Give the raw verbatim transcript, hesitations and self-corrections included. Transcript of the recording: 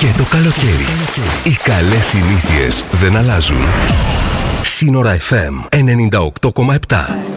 Και το καλοκαίρι. Οι καλές συνήθειες δεν αλλάζουν. Σύνορα εφ εμ ενενήντα οκτώ κόμμα επτά.